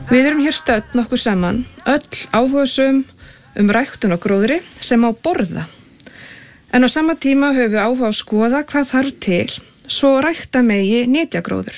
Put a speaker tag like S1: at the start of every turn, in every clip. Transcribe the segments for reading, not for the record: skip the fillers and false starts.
S1: Við erum hér stödd nokkuð saman, öll áhugasöm ræktun á gróðri sem á borða. En á sama tíma höfum við áhuga á að skoða hvað þarf til svo rækta megi nytjagróður.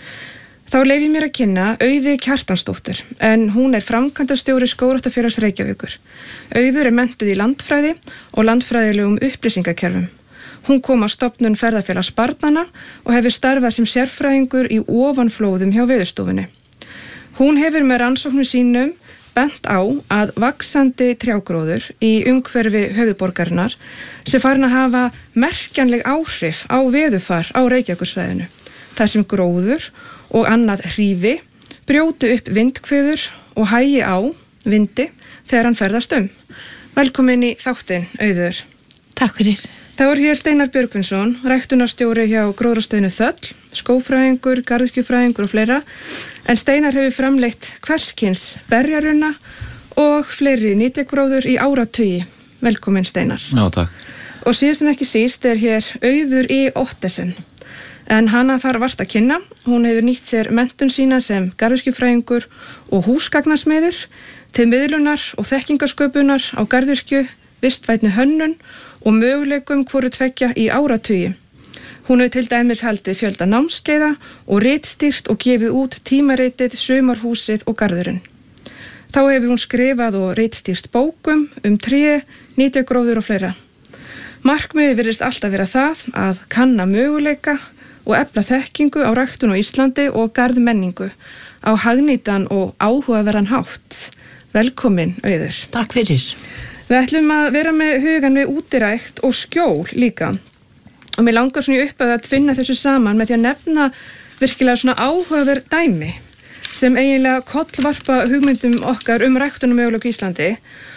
S1: Þá leyfi mér að kynna Auði Kjartansdóttur, en hún framkvæmdastjóri Skógræktarfélags Reykjavíkur. Auður menntuð í landfræði og landfræðilegum upplýsingakerfum. Hún kom á stofnun ferðafélags barnanna og hefur starfað sem sérfræðingur í ofanflóðum hjá Veðurstofunni. Hún hefur með rannsóknum sínum bent á að vaxandi trjágróður í umhverfi höfuðborgarinnar sem farin að hafa merkjanleg áhrif á veðurfar á Reykjavíkursvæðinu. Það sem gróður og annað hrífi brjóti upp vindhviður og hægi á vindi þegar hann ferðast Velkomin í þáttinn, Auður.
S2: Takk fyrir.
S1: Þá hér Steinar Björgvinsson, ræktunarstjóri hjá Gróðrarstöðinni Þöll, skógfræðingur, garðyrkjufræðingur og fleira, en Steinar hefur framleitt hverskyns berjarunna og fleiri nytjagróður í áratugi. Velkomin, Steinar.
S3: Já, takk.
S1: Og síðast en ekki síst hér Auður í Ottesen. En hana þarf vart að kynna. Hún hefur nýtt sér menntun sína sem garðyrkjufræðingur og húsgagnasmiður til miðlunar og þekkingasköpunar á garðyrkju, vistvænni hönnun og möguleikum hvoru tveggja í áratugi. Hún hefur til dæmis haldið fjölda námskeiða og ritstýrt og gefið út tímaritið Sumarhúsið og garðurinn. Þá hefur hún skrifað og ritstýrt bókum tré, nytjagróður og fleira. Markmiðið virðist alltaf vera það að kanna möguleika og efla þekkingu á ræktun á Íslandi og garðmenningu á hagnýtan og áhugaverðan hátt. Velkomin, Auður.
S2: Takk fyrir.
S1: Við ætlum að vera með hugan við útirækt og skjól líka. Og mér langar svona í upphafi að tvinna þessu saman með því að nefna virkilega svona áhugaverð dæmi sem eiginlega kollvarpa hugmyndum okkar ræktunarmöguleika á Íslandi.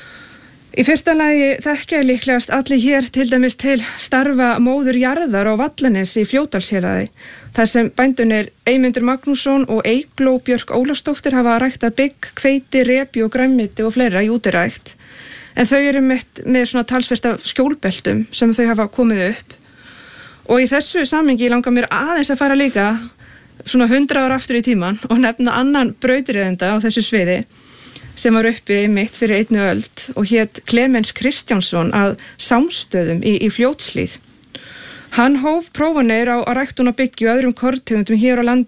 S1: Í fyrsta lagi þekkja líklegast allir hér til dæmis til starfa móður jarðar á Vallanesi í Fljótdalshéraði, þar sem bændurnir Eymundur Magnússon og Eygló Björk Ólafsdóttir hafa ræktað bygg, hveiti, repi og grænmeti og fleira í útirækt. En þau eru með svona talsvert af skjólbeltum sem þau hafa komið upp. Og í þessu samhengi langar mér aðeins að fara líka svona 100 ára aftur í tíman og nefna annan brautriðenda á þessu sviði sem var uppi mitt fyrir 1 öld og hét Klemens Kristjánsson að Sámstöðum í Fljótshlíð. Hann hóf prófanir á ræktun og byggju öðrum korntegundum hér á landi